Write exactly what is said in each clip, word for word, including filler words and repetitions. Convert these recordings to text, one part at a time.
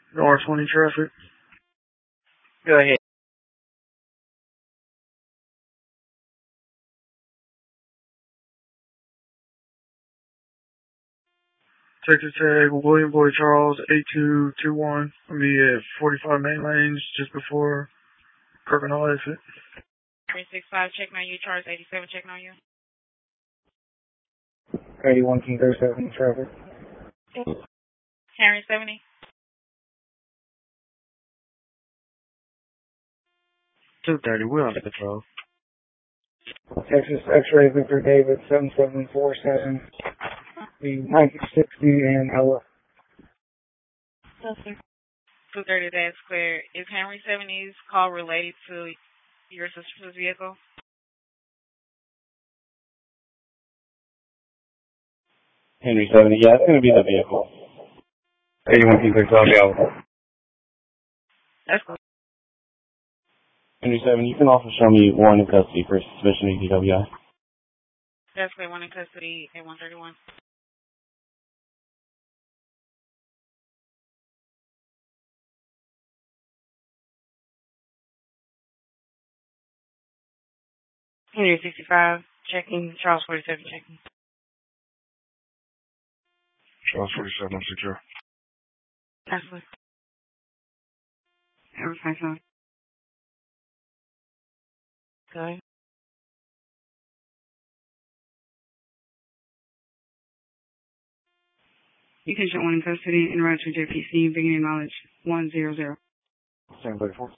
R twenty traffic. Go ahead. Texas Tag, William Boyd Charles, eight two two one. I'll be at forty-five main lanes just before Kirkendall exit. three six five, checking on you. Charles eighty-seven, checking on you. eighty-one King thirty-seven, traffic. Henry seventy. two thirty, we're under control. Texas X-ray Victor David, seven seven four seven. The nineteen sixty and Ella. two thirty, that's clear. Is Henry seventy's call related to your sister's vehicle? Henry seventy, yeah, it's going to be the vehicle. eighty-one King thirty-seven, Ella. That's cool. Henry seventy, you can also show me warrant in custody for submission to D W I. That's clear, one in custody at one thirty-one. Henry sixty-five, checking. Charles forty-seven, checking. Charles forty-seven, I'm secure. Absolutely. Everything's on. Go ahead. You can show one in custody and route to J P C, beginning knowledge one zero zero. seven thirty-four.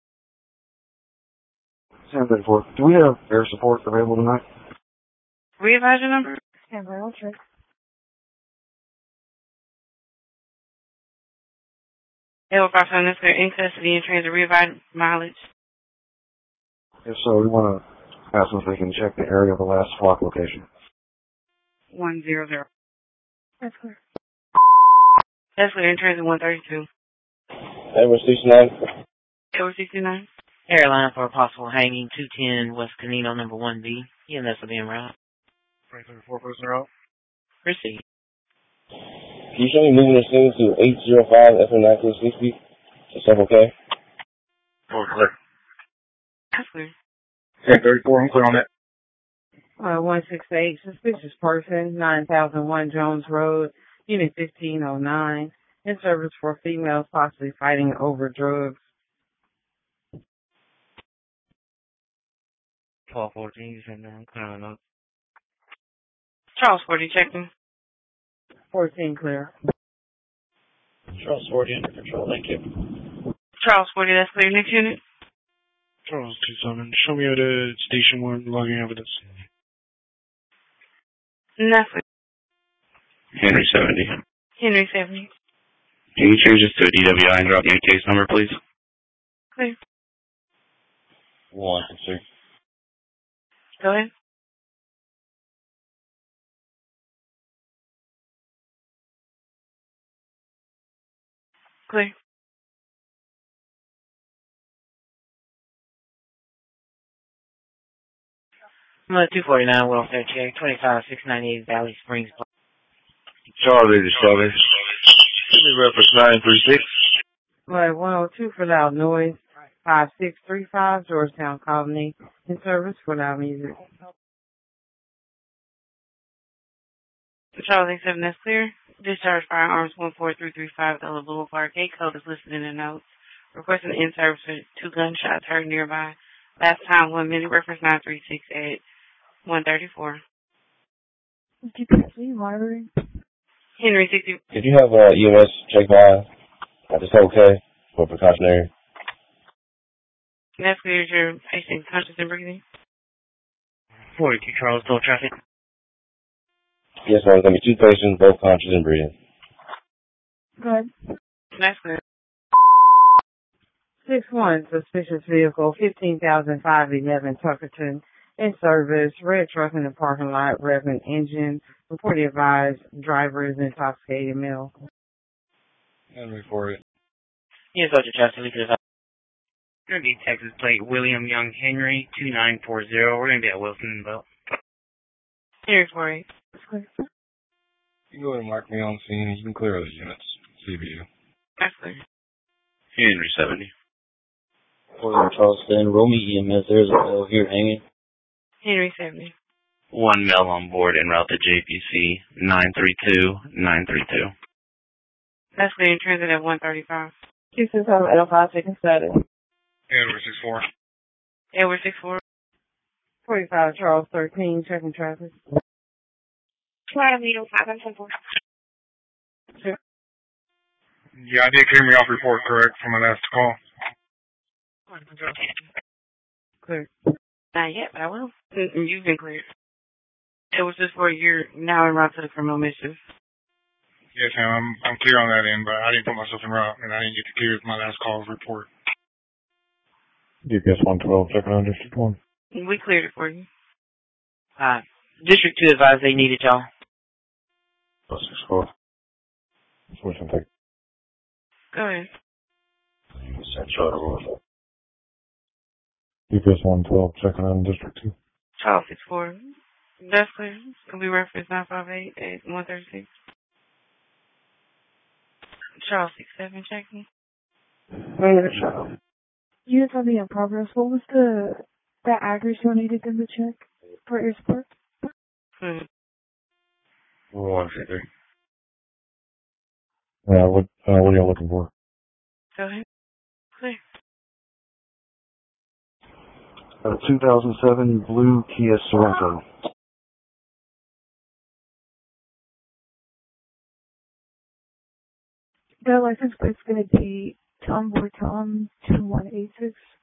seven thirty-four. Do we have air support available tonight? Readvise your number? Yeah, but I'll check. L five seven, that's clear, in custody and transit readvise mileage. If so, we want to ask them if they can check the area of the last flock location. one zero zero. That's clear. That's clear, in transit one thirty-two. Edward sixty-nine. Edward sixty-nine. Airline for a possible hanging, two ten West Canino, number one B. E M S will be en route. three thirty-four, person route. Proceed. Can you show me moving the scene to eight zero five F M nineteen sixty? Is that okay? Oh, clear. That's clear. ten thirty-four, I'm clear on that. Uh, one six eight, suspicious person, nine thousand one Jones Road, Unit fifteen oh nine, in service for females possibly fighting over drugs. twelve fourteen, you said no, clear on those. Charles forty, checking. fourteen clear. Charles forty under control, thank you. Charles forty, that's clear. Next unit? Charles two seven, show me at a station one logging evidence. Nothing. Henry seventy. Henry seventy. Can you change this to a D W I and drop me a case number, please? Clear. One, sir. Go ahead. Clear. Uh, two forty-nine welfare check, twenty-five six ninety-eight Valley Springs. Charlie to Charlie. Give me reference nine three six. Right, one oh two for loud noise, five six three five Georgetown Colony, in service for loud music. Charles eighty-seven, that's clear. Discharge firearms one four three three five Ella Boulevard. Gate code is listed in the notes. Requesting in-service for two gunshots heard nearby. Last time, one minute, reference nine three six at one thirty-four. G P C monitoring. Henry sixty. Could you have uh, E M S check my at this okay for precautionary? That's clear. Is your patient conscious and breathing? forty-two Charles, toll traffic. Yes, ma'am. There's going to be two patients, both conscious and breathing. Good. That's clear. six one, suspicious vehicle, fifteen thousand five eleven Tuckerton, in service, red truck in the parking lot, revving engine, reported advised, driver is intoxicated male. And report it. Yes, Sergeant Chester, leave this up. Going to be Texas plate William Young Henry, two nine four zero. We're going to be at Wilson and Belt. Henry forty. That's clear. You can go ahead and mark me on scene and you can clear the units. C B U. That's clear. Henry seventy. William Charleston, Romy E M S, there's a male here hanging. Henry seventy. One male on board en route to J P C nine three two nine three two. That's clear in transit at one thirty-five. Houston, time eight oh five, taking status. Edward six four. Edward six four. forty-five, Charles thirteen, checking traffic. Florida Needle five one seven four. Yeah, I did clear me off report, correct, from my last call. Clear. Not yet, but I will. Mm-mm, you've been cleared. It was just for you're now en route to the criminal mischief. Yes, ma'am, I'm, I'm clear on that end, but I didn't put myself en route, and I didn't get to clear my last call report. D P S one twelve, checking on District one. We cleared it for you. Uh, District two advised they needed y'all. six four. Switch and take. Go ahead. Set shot of D P S one twelve, checking on District two. Charles six four. That's clear. Can we reference nine five eight at one thirty-six? Charles six seven, checking. Units on the in progress. What was the the address you needed them to check for airport? Hmm. one two three. Uh, what, uh, what are y'all looking for? Go ahead. Clear. Uh, two thousand seven blue Kia Sorento. The license plate's going to be Tom Boy Tom two one eight six.